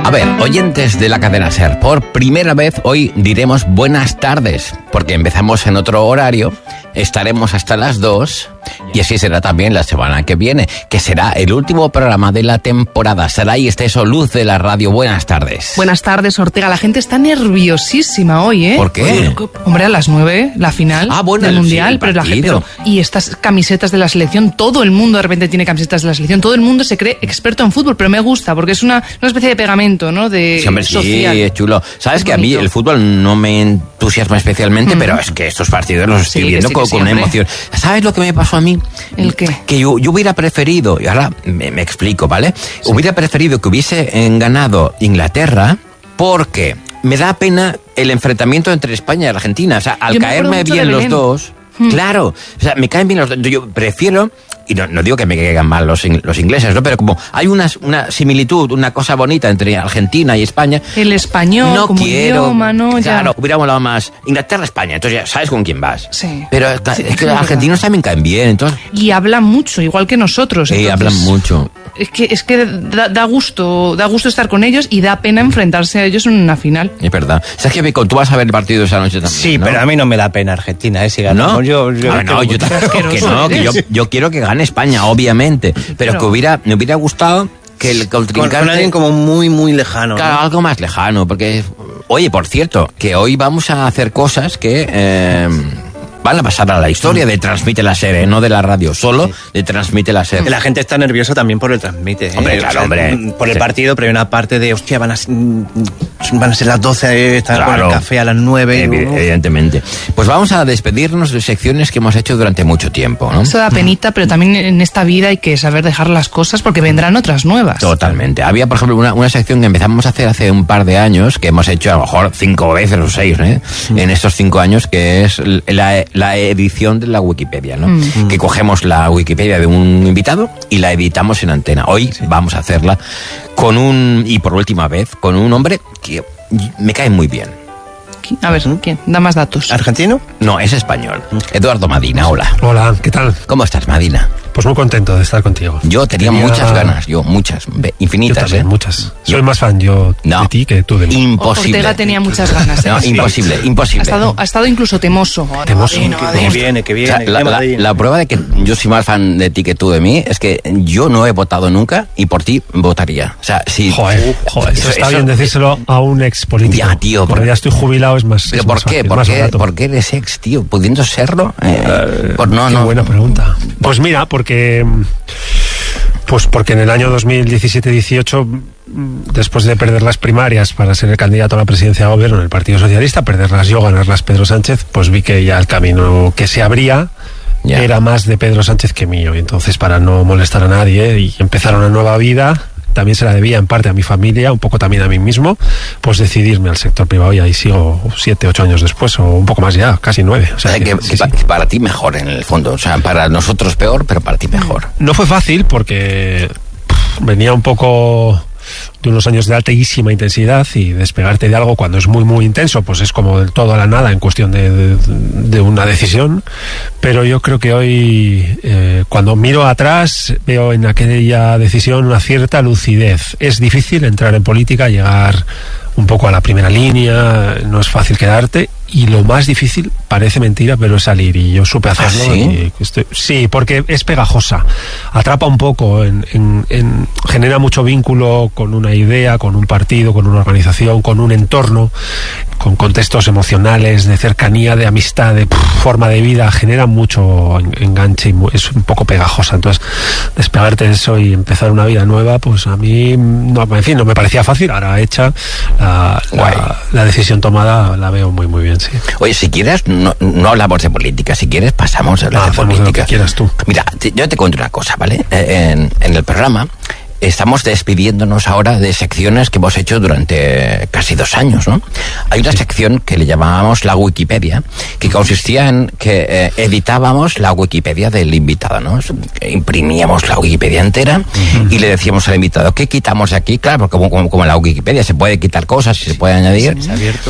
A ver, oyentes de la cadena SER, por primera vez hoy diremos buenas tardes, porque empezamos en otro horario, estaremos hasta las 2 y así será también la semana que viene, que será el último programa de la temporada. Saray Esteso, Luz de la Radio, buenas tardes. Buenas tardes, Ortega. La gente está nerviosísima hoy, ¿eh? ¿Por qué? Hombre, a las 9, la final del Mundial, sí, pero la gente... Y estas camisetas de la selección, todo el mundo de repente tiene camisetas de la selección, todo el mundo se cree experto en fútbol, pero me gusta, porque es una especie de pegamento, ¿no? De sí, hombre, social. Sí, es chulo. Sabes que a mí el fútbol no me entusiasma especialmente, pero es que estos partidos los estoy viendo con una emoción. ¿Sabes lo que me pasó a mí? ¿El qué? Que yo hubiera preferido, y ahora me explico, ¿vale? Sí. Hubiera preferido que hubiese ganado Inglaterra, porque me da pena el enfrentamiento entre España y Argentina. O sea, al caerme bien los dos... Claro, o sea, me caen bien los dos. Yo prefiero, y no digo que me caigan mal los ingleses, ¿no? Pero como hay una similitud, una cosa bonita entre Argentina y España. El español, no como quiero, idioma, ¿no? Claro, hubiera molado más Inglaterra-España, entonces ya sabes con quién vas. Sí. Pero es que los argentinos también caen bien, entonces. Y hablan mucho, igual que nosotros. Sí, hablan mucho. Es que da gusto estar con ellos y da pena enfrentarse a ellos en una final. Es verdad. ¿Sabes que tú vas a ver el partido esa noche también? Sí, ¿no? Pero a mí no me da pena Argentina, si ganamos. ¿No? Yo quiero que gane España, obviamente, pero que me hubiera gustado que el con alguien como muy, muy lejano. Claro, ¿no? Algo más lejano, porque... Oye, por cierto, que hoy vamos a hacer cosas que... van a pasar a la historia de Transmite la SER, no de la radio, solo de Transmite la SER. La gente está nerviosa también por el Transmite. Hombre, claro, hombre. Por el partido, pero hay una parte de, hostia, van a ser las 12, estar con el café a las 9. Evidentemente. Pues vamos a despedirnos de secciones que hemos hecho durante mucho tiempo, ¿no? Eso da penita, pero también en esta vida hay que saber dejar las cosas porque vendrán otras nuevas. Totalmente. Había, por ejemplo, una sección que empezamos a hacer hace un par de años, que hemos hecho a lo mejor 5 veces o 6, en estos 5 años, que es la edición de la Wikipedia, ¿no? Que cogemos la Wikipedia de un invitado y la editamos en antena. Hoy vamos a hacerla y por última vez, con un hombre que me cae muy bien. A ver, ¿quién? Da más datos. ¿Argentino? No, es español. Eduardo Madina, hola. Hola, ¿qué tal? ¿Cómo estás, Madina? Pues muy contento de estar contigo. Yo tenía muchas ganas, infinitas. Yo también, muchas. Soy más fan de ti que tú de mí. Imposible. Ortega tenía muchas ganas. No, imposible. Ha estado incluso temoso. Que viene. La prueba de que yo soy más fan de ti que tú de mí es que yo no he votado nunca y por ti votaría. O sea, si... Joder, eso está bien decírselo a un ex político. Ya, tío. Porque ya estoy jubilado, es más. ¿Pero por qué? ¿Por qué eres ex, tío? ¿Pudiendo serlo? Qué buena pregunta. Pues mira, porque en el año 2017-18, después de perder las primarias para ser el candidato a la presidencia de gobierno en el Partido Socialista, perderlas yo, ganarlas Pedro Sánchez, pues vi que ya el camino que se abría era más de Pedro Sánchez que mío. Y entonces, para no molestar a nadie y empezar una nueva vida, también se la debía en parte a mi familia, un poco también a mí mismo, pues decidirme al sector privado, y ahí sigo 7, 8 años después, o un poco más ya, casi 9. O sea, que para ti mejor en el fondo, o sea, para nosotros peor, pero para ti mejor. No fue fácil porque venía un poco de unos años de altísima intensidad, y despegarte de algo cuando es muy muy intenso pues es como del todo a la nada en cuestión de una decisión. Pero yo creo que hoy cuando miro atrás veo en aquella decisión una cierta lucidez. Es difícil entrar en política, llegar un poco a la primera línea, no es fácil quedarte, y lo más difícil, parece mentira, pero es salir, y yo supe hacerlo. ¿Sí? Sí, porque es pegajosa, atrapa un poco, genera mucho vínculo con una idea, con un partido, con una organización, con un entorno, con contextos emocionales, de cercanía, de amistad, de forma de vida, genera mucho enganche y es un poco pegajosa. Entonces, despegarte de eso y empezar una vida nueva, pues a mí, no me parecía fácil. Ahora hecha, la decisión tomada la veo muy muy bien, sí. Oye, si quieres, no hablamos de política, si quieres pasamos a hablar de política. Lo que quieras tú. Mira, yo te cuento una cosa, ¿vale? En el programa estamos despidiéndonos ahora de secciones que hemos hecho durante casi 2 años, ¿no? Hay una sección que le llamábamos la Wikipedia, que consistía en que editábamos la Wikipedia del invitado, ¿no? Imprimíamos la Wikipedia entera y le decíamos al invitado, ¿qué quitamos de aquí? Claro, porque como en la Wikipedia se puede quitar cosas y se puede añadir. Es abierto, claro.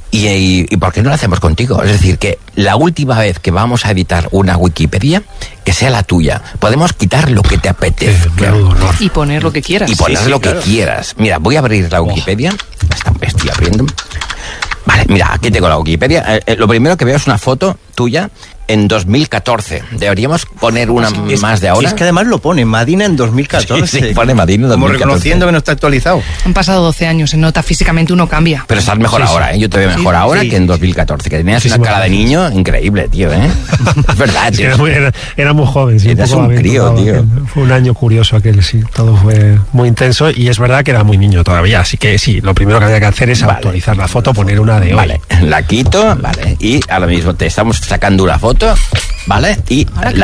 ¿Y por qué no lo hacemos contigo? Es decir, que la última vez que vamos a editar una Wikipedia, que sea la tuya. Podemos quitar lo que te apetezca. Y poner lo que quieras. Y poner lo que quieras. Mira, voy a abrir la Wikipedia. Estoy abriendo. Vale, mira, aquí tengo la Wikipedia. Lo primero que veo es una foto tuya en 2014. Deberíamos poner una más de ahora. Es que además lo pone Madina en 2014. Sí, pone Madina en 2014. Como reconociendo que no está actualizado. Han pasado 12 años, se nota físicamente, uno cambia. Pero estás mejor ahora, ¿eh? Yo te veo mejor ahora que en 2014. Que tenías una cara de niño increíble, tío, ¿eh? Es verdad, tío. Era muy joven, sí. Eras un crío, tío. Fue un año curioso aquel, sí. Todo fue muy intenso y es verdad que era muy niño todavía. Así que sí, lo primero que había que hacer es actualizar la foto, poner una de hoy. Vale, la quito, vale. Y ahora mismo te estamos sacando una foto, ¿vale? Y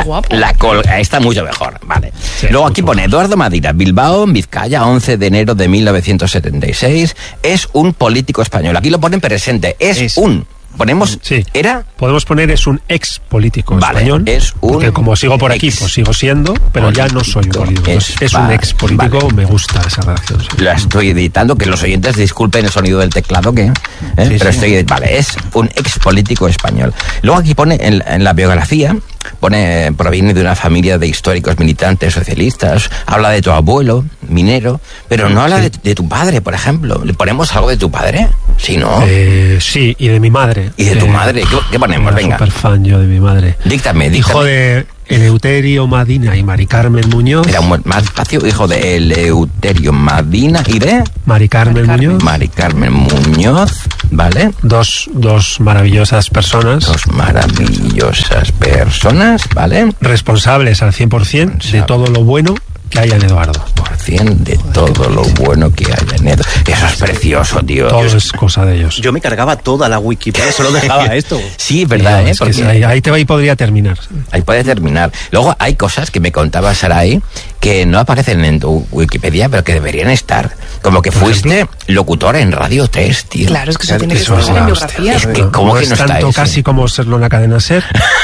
está mucho mejor, ¿vale? Sí, luego aquí pone Eduardo Madina, Bilbao, Vizcaya, 11 de enero de 1976. Es un político español. Aquí lo ponen presente. Es un... Ponemos, sí. ¿Era? Podemos poner es un ex político español. Es un porque como sigo por aquí, pues sigo siendo, pero ya no soy un político. Es un ex político, vale. Me gusta esa redacción. Sí. La estoy editando, que los oyentes disculpen el sonido del teclado, sí, pero estoy... Vale, es un ex político español. Luego aquí pone, en la biografía, proviene de una familia de históricos militantes socialistas, habla de tu abuelo, minero, pero no habla de tu padre, por ejemplo. ¿Le ponemos algo de tu padre? Sí, ¿no? Sí, y de mi madre. ¿Y de tu madre? ¿Qué ponemos? Venga. Súper fan yo de mi madre. Díctame. Hijo de Eleuterio Madina y Mari Carmen Muñoz. Era más espacio, hijo de Eleuterio Madina y de... Mari Carmen Muñoz. Mari Carmen Muñoz, ¿vale? Dos maravillosas personas. Dos maravillosas personas, ¿vale? Responsables al 100% de todo lo bueno que haya en Eduardo. De todo lo bueno que haya en Eduardo. Eso es precioso, tío. Todo es cosa de ellos. Yo me cargaba toda la Wikipedia, solo dejaba esto. Sí, verdad, ¿eh? Porque ahí podría terminar. Ahí puede terminar. Luego hay cosas que me contaba Saray que no aparecen en tu Wikipedia, pero que deberían estar. Como que fuiste locutor en Radio 3, tío. Claro, es que eso tiene que estar en biografía. Es que, ¿cómo que no está tanto eso? Casi como serlo en la cadena SER.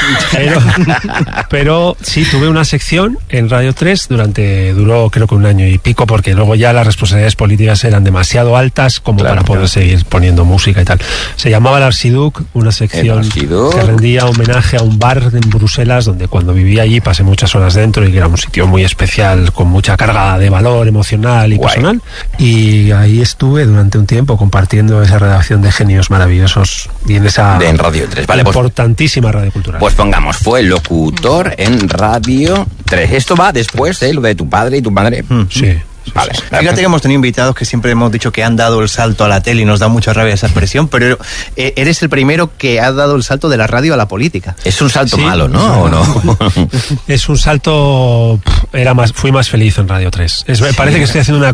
pero sí, tuve una sección en Radio 3 duró creo que un año y pico, porque luego ya las responsabilidades políticas eran demasiado altas como para poder seguir poniendo música y tal. Se llamaba El Archiduc, una sección que rendía homenaje a un bar en Bruselas, donde cuando vivía allí pasé muchas horas dentro y que era un sitio muy especial, con mucha carga de valor emocional y personal. Y ahí estuve durante un tiempo compartiendo esa redacción de genios maravillosos y en esa en Radio 3. Vale, importantísima radio cultural. Pues pongamos, fue locutor en Radio 3. Esto va después de lo de tu padre y tu madre. Sí. Vale. Fíjate que hemos tenido invitados que siempre hemos dicho que han dado el salto a la tele y nos da mucha rabia esa expresión, pero eres el primero que ha dado el salto de la radio a la política. Es un salto malo, ¿no? ¿O no? Es un salto... fui más feliz en Radio 3. Parece que estoy haciendo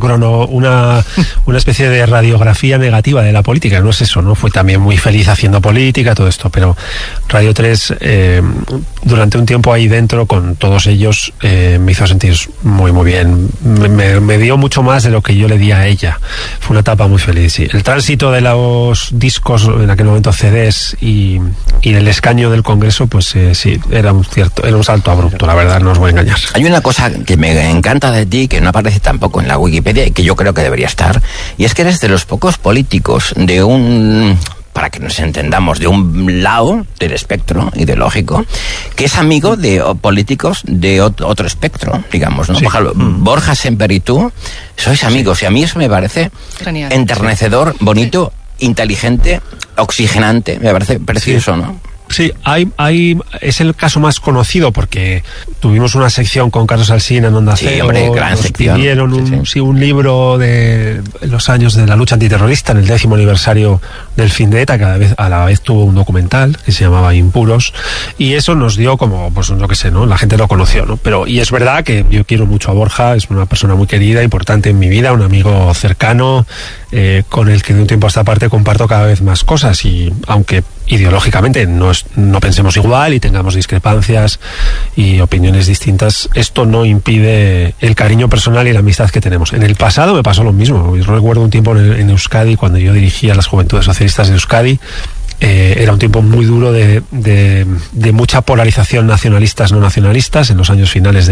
una especie de radiografía negativa de la política. No es eso, ¿no? Fui también muy feliz haciendo política, todo esto, pero Radio 3 durante un tiempo ahí dentro con todos ellos me hizo sentir muy muy bien. Me dio mucho más de lo que yo le di a ella. Fue una etapa muy feliz, sí. El tránsito de los discos, en aquel momento CDs, y el escaño del Congreso, pues sí, era un salto abrupto, la verdad, no os voy a engañar. Hay una cosa que me encanta de ti, que no aparece tampoco en la Wikipedia y que yo creo que debería estar, y es que eres de los pocos políticos para que nos entendamos, de un lado del espectro ideológico, que es amigo de políticos de otro espectro, digamos, ¿no? Sí. Por ejemplo, Borja Semper y tú sois amigos, y a mí eso me parece genial, enternecedor, bonito, inteligente, oxigenante, me parece precioso, ¿no? Sí, es el caso más conocido porque tuvimos una sección con Carlos Alsina en Onda Cero. Sí, hombre, gran sección. Pidieron un libro de los años de la lucha antiterrorista en el 10º aniversario del fin de ETA, que a la vez tuvo un documental que se llamaba Impuros, y eso nos dio como, pues no que sé, ¿no? La gente lo conoció, ¿no? Y es verdad que yo quiero mucho a Borja, es una persona muy querida, importante en mi vida, un amigo cercano, con el que de un tiempo a esta parte comparto cada vez más cosas, y aunque ideológicamente no pensemos igual y tengamos discrepancias y opiniones distintas, esto no impide el cariño personal y la amistad que tenemos. En el pasado me pasó lo mismo. Yo recuerdo un tiempo en Euskadi, cuando yo dirigía las Juventudes Socialistas de Euskadi. Era un tiempo muy duro de mucha polarización nacionalistas no nacionalistas en los años finales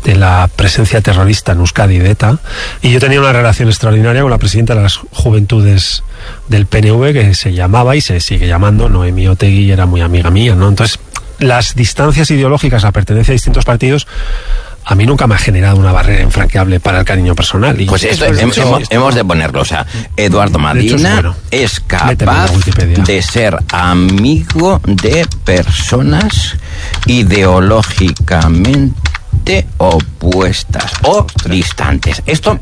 de la presencia terrorista en Euskadi de ETA, y yo tenía una relación extraordinaria con la presidenta de las Juventudes del PNV, que se llamaba y se sigue llamando Noemí Otegi, era muy amiga mía, ¿no? Entonces, las distancias ideológicas, la pertenencia a distintos partidos, a mí nunca me ha generado una barrera infranqueable para el cariño personal. Y pues esto hemos de ponerlo. O sea, Eduardo Madina es capaz de ser amigo de personas ideológicamente opuestas o distantes. Esto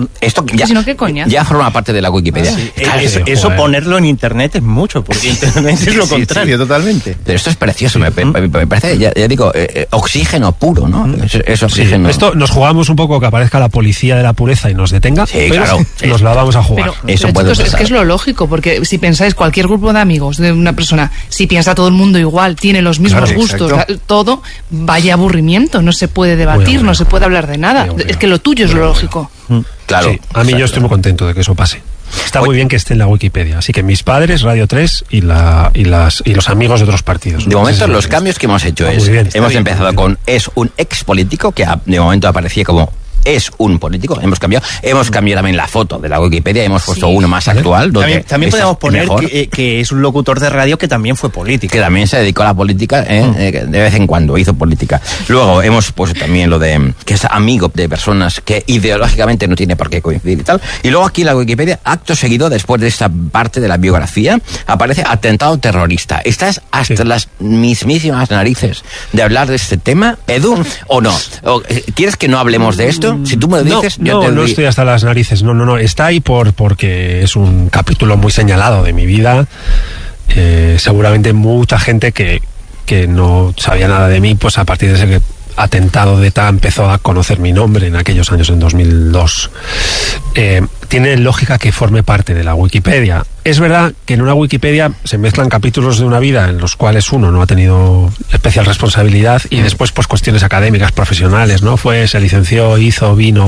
ya forma parte de la Wikipedia. Sí. Eso ponerlo en internet es mucho, porque internet es lo contrario, totalmente. Pero esto es precioso, me parece, ya digo, oxígeno puro, ¿no? Es oxígeno. Esto nos jugamos un poco que aparezca la policía de la pureza y nos detenga, pero claro, nos la vamos a jugar. Pero chicos, es que es lo lógico, porque si pensáis, cualquier grupo de amigos de una persona, si piensa todo el mundo igual, tiene los mismos gustos, todo, vaya aburrimiento, no se puede debatir, no se puede hablar de nada. Es que lo tuyo es lo lógico. Claro. Sí, a mí yo estoy muy contento de que eso pase. Está muy bien que esté en la Wikipedia. Así que mis padres, Radio 3 y los amigos de otros partidos. De momento, los cambios que hemos hecho hemos empezado con es un ex político, que de momento aparecía como es un político. Hemos cambiado también la foto de la Wikipedia, hemos puesto uno más actual. También podemos poner que es un locutor de radio que también fue político. Que también se dedicó a la política, de vez en cuando hizo política. Luego hemos puesto también lo de que es amigo de personas que ideológicamente no tiene por qué coincidir y tal. Y luego aquí en la Wikipedia, acto seguido, después de esta parte de la biografía, aparece atentado terrorista. ¿Estás hasta las mismísimas narices de hablar de este tema, Edu, o no? ¿Quieres que no hablemos de esto? Si tú me lo dices, no estoy hasta las narices. No. Está ahí porque es un capítulo muy señalado de mi vida. Seguramente mucha gente que no sabía nada de mí, pues a partir de ese atentado de ETA empezó a conocer mi nombre en aquellos años, en 2002. Tiene lógica que forme parte de la Wikipedia. Es verdad que en una Wikipedia se mezclan capítulos de una vida en los cuales uno no ha tenido especial responsabilidad y después pues cuestiones académicas, profesionales, ¿no? Se licenció, vino.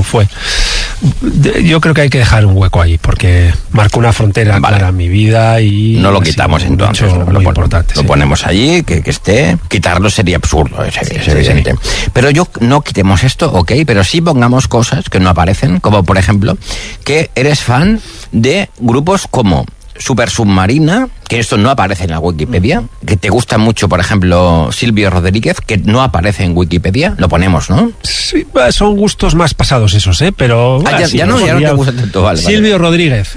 Yo creo que hay que dejar un hueco ahí porque marcó una frontera clara en mi vida y no lo quitamos entonces, importante. Lo ponemos allí, que esté. Quitarlo sería absurdo, es evidente. Pero no quitemos esto, pero sí pongamos cosas que no aparecen, como por ejemplo que eres fan de grupos como Super Submarina, que esto no aparece en la Wikipedia, que te gusta mucho, por ejemplo, Silvio Rodríguez, que no aparece en Wikipedia, lo ponemos, ¿no? Sí, son gustos más pasados esos, pero... ya no te gusta tanto, vale. Silvio Rodríguez,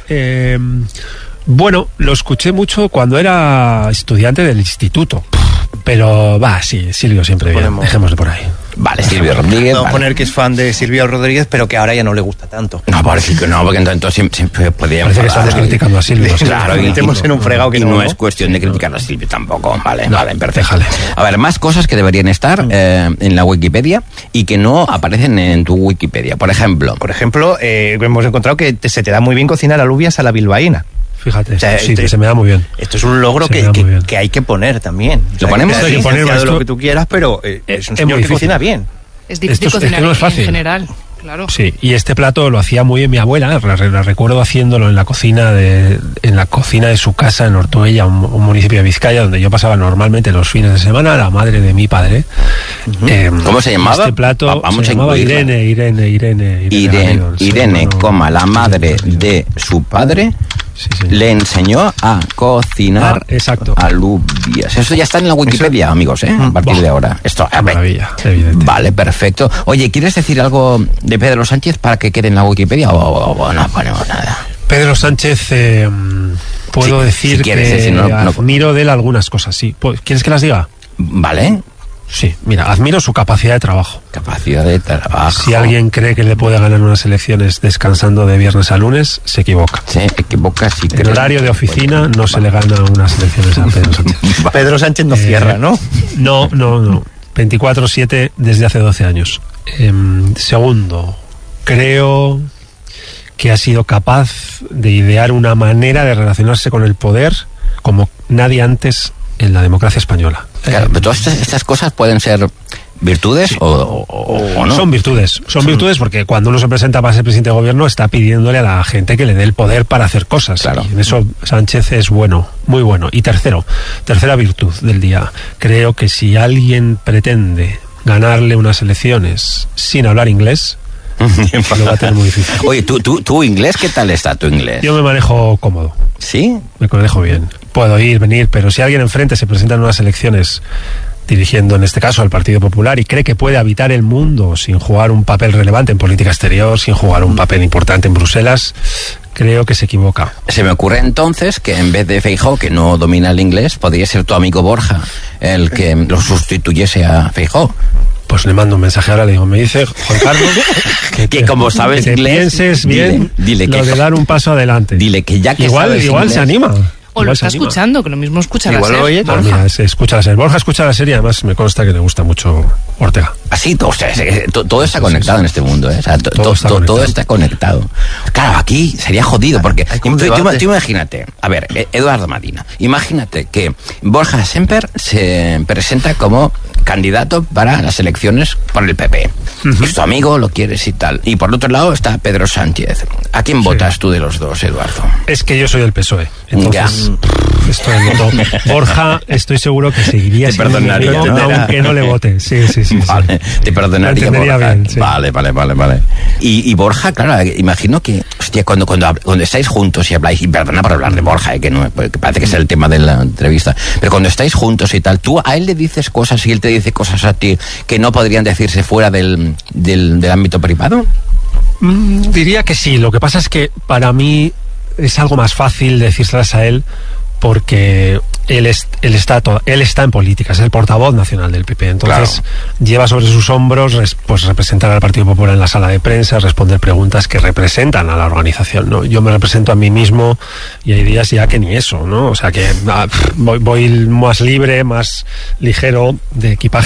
bueno, lo escuché mucho cuando era estudiante del instituto, pero Silvio siempre bien, dejémoslo por ahí. Vale, Silvio Rodríguez. Vamos a poner que es fan de Silvio Rodríguez, pero que ahora ya no le gusta tanto. No, parece que no, porque entonces siempre podríamos... Parece que estamos criticando a Silvio. Claro, y metemos en un fregado que no es cuestión de criticar a Silvio tampoco. Vale, perfecto. Déjale. A ver, más cosas que deberían estar en la Wikipedia y que no aparecen en tu Wikipedia. Por ejemplo, hemos encontrado que se te da muy bien cocinar alubias a la bilbaína. Fíjate, o sea, se me da muy bien. Esto es un logro que hay que poner también. Lo ponemos, hay que poner lo que tú quieras, pero es un señor que cocina bien. Es difícil cocinar no es fácil. En general, claro. Sí, y este plato lo hacía muy bien mi abuela, la recuerdo haciendo en la cocina de su casa en Ortuella, un municipio de Vizcaya, donde yo pasaba normalmente los fines de semana, la madre de mi padre. ¿Cómo se llamaba? Este plato se llamaba Irene, la madre de su padre. Sí. Le enseñó a cocinar alubias. Eso ya está en la Wikipedia, amigos, a partir de ahora. Esto, maravilla, evidente. Vale, perfecto. Oye, ¿quieres decir algo de Pedro Sánchez para que quede en la Wikipedia o no ponemos nada? Pedro Sánchez, puedo decir que admiro de él algunas cosas, sí. ¿Quieres que las diga? Vale. Sí, mira, admiro su capacidad de trabajo. Si alguien cree que le puede ganar unas elecciones descansando de viernes a lunes, se equivoca. Se equivoca, sí. En horario de oficina no se le gana unas elecciones a Pedro Sánchez. Pedro Sánchez no cierra, ¿no? No. 24/7 desde hace 12 años. Segundo, creo que ha sido capaz de idear una manera de relacionarse con el poder como nadie antes en la democracia española. Claro, pero todas estas cosas pueden ser virtudes o no. Son virtudes porque cuando uno se presenta para ser presidente de gobierno está pidiéndole a la gente que le dé el poder para hacer cosas. Claro. Y en eso Sánchez es bueno, muy bueno. Y tercera virtud del día, creo que si alguien pretende ganarle unas elecciones sin hablar inglés, lo va a tener muy difícil. Oye, ¿tu inglés qué tal está tu inglés? Yo me manejo cómodo. ¿Sí? Me manejo bien. Puedo ir, venir, pero si alguien enfrente se presenta en unas elecciones dirigiendo en este caso al Partido Popular y cree que puede habitar el mundo sin jugar un papel relevante en política exterior, sin jugar un papel importante en Bruselas, creo que se equivoca. Se me ocurre entonces que en vez de Feijóo, que no domina el inglés, podría ser tu amigo Borja el que lo sustituyese a Feijóo. Pues le mando un mensaje ahora, le digo, me dice Juan Carlos que como sabes que inglés, pienses bien dile lo que, de dar un paso adelante. Dile que ya que igual inglés, se anima. O lo está escuchando, que lo mismo escucha igual la serie. Borja. Mira, escucha la serie. Borja escucha la serie, además me consta que le gusta mucho Ortega. Así, todo está conectado en este mundo, ¿eh? O sea, todo está conectado. Claro, aquí sería jodido, porque tú imagínate, a ver, Eduardo Madina, imagínate que Borja Semper se presenta como candidato para las elecciones por el PP. Es tu amigo, lo quieres y tal. Y por otro lado está Pedro Sánchez. ¿A quién votas tú de los dos, Eduardo? Es que yo soy del PSOE. Entonces, esto es voto. Borja, estoy seguro que seguiría siendo mi amigo, aunque no le vote. Sí. Vale, te perdonaría, Borja. Bien, sí. Vale. Y Borja, claro, imagino que, hostia, cuando estáis juntos y habláis, y perdona por hablar de Borja, que no, que parece que es el tema de la entrevista, pero cuando estáis juntos y tal, tú a él le dices cosas y él te dice cosas a ti que no podrían decirse fuera del ámbito privado. Diría que sí. Lo que pasa es que para mí es algo más fácil decírselas a él porque él está en política, es el portavoz nacional del PP, entonces lleva sobre sus hombros pues representar al Partido Popular en la sala de prensa, responder preguntas que representan a la organización, ¿no? Yo me represento a mí mismo y hay días ya que ni eso, ¿no? O sea que voy más libre, más ligero de equipaje